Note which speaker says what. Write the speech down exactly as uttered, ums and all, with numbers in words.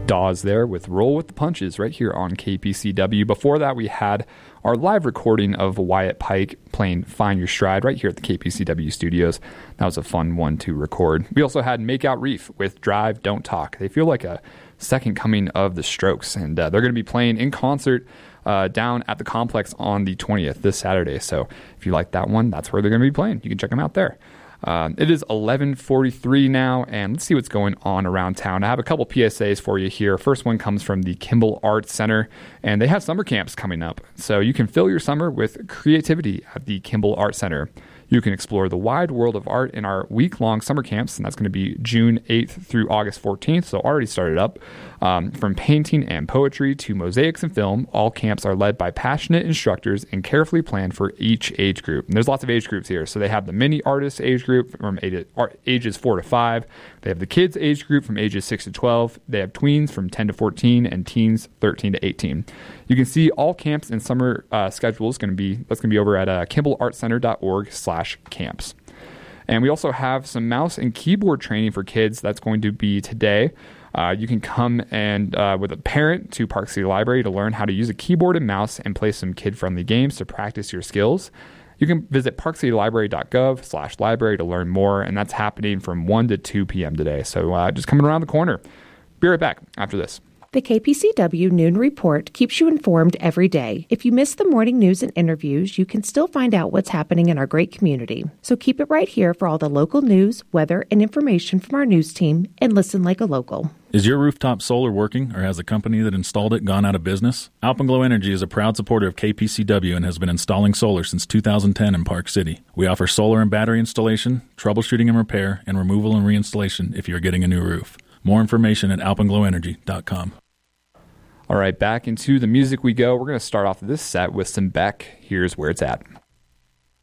Speaker 1: Dawes there with Roll with the Punches right here on K P C W. Before that, we had our live recording of Wyatt Pike playing Find Your Stride right here at the K P C W studios. That was a fun one to record. We also had Make Out Reef with Drive, Don't Talk. They feel like a second coming of the Strokes, and uh, they're going to be playing in concert uh, down at the Complex on the twentieth this Saturday. So if you like that one, that's where they're going to be playing. You can check them out there. Um, it is eleven forty-three now, and let's see what's going on around town. I have a couple P S As for you here. First one comes from the Kimball Arts Center, and they have summer camps coming up. So you can fill your summer with creativity at the Kimball Arts Center. You can explore the wide world of art in our week-long summer camps, and that's going to be June eighth through August fourteenth, so already started up. Um, from painting and poetry to mosaics and film, all camps are led by passionate instructors and carefully planned for each age group. And there's lots of age groups here. So they have the mini artist age group from ages four to five. They have the kids age group from ages six to twelve. They have tweens from ten to fourteen and teens thirteen to eighteen. You can see all camps and summer uh, schedules. Going to be that's going to be over at uh, kimball art center dot org slash camps. And we also have some mouse and keyboard training for kids. That's going to be today. Uh, you can come and uh, with a parent to Park City Library to learn how to use a keyboard and mouse and play some kid-friendly games to practice your skills. You can visit park city library dot gov slash library to learn more, and that's happening from one to two p.m. today. So uh, just coming around the corner. Be right back after this.
Speaker 2: The K P C W Noon Report keeps you informed every day. If you miss the morning news and interviews, you can still find out what's happening in our great community. So keep it right here for all the local news, weather, and information from our news team, and listen like a local.
Speaker 3: Is your rooftop solar working, or has the company that installed it gone out of business? Alpenglow Energy is a proud supporter of K P C W and has been installing solar since two thousand ten in Park City. We offer solar and battery installation, troubleshooting and repair, and removal and reinstallation if you're getting a new roof. More information at alpenglow energy dot com.
Speaker 1: All right, back into the music we go. We're going to start off this set with some Beck. Here's Where It's At.